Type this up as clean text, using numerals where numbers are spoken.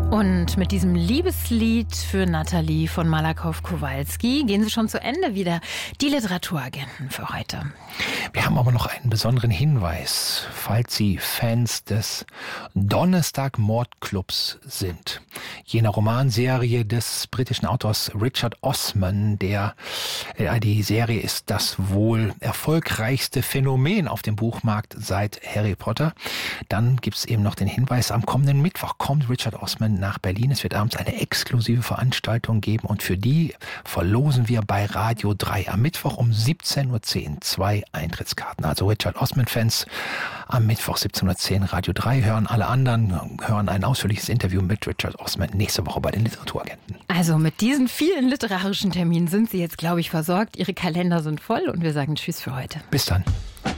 Und mit diesem Liebeslied für Nathalie von Malakow-Kowalski gehen Sie schon zu Ende wieder die Literaturagenten für heute. Wir haben aber noch einen besonderen Hinweis, falls Sie Fans des Donnerstag-Mordclubs sind. Jener Romanserie des britischen Autors Richard Osman, die Serie ist das wohl erfolgreichste Phänomen auf dem Buchmarkt seit Harry Potter. Dann gibt es eben noch den Hinweis, am kommenden Mittwoch kommt Richard Osman nach Berlin. Es wird abends eine exklusive Veranstaltung geben und für die verlosen wir bei Radio 3 am Mittwoch um 17.10 Uhr 2 Eintrittskarten. Also Richard Osman-Fans am Mittwoch 17.10 Uhr Radio 3 hören. Alle anderen hören ein ausführliches Interview mit Richard Osman nächste Woche bei den Literaturagenten. Also mit diesen vielen literarischen Terminen sind Sie jetzt, glaube ich, versorgt. Ihre Kalender sind voll und wir sagen Tschüss für heute. Bis dann.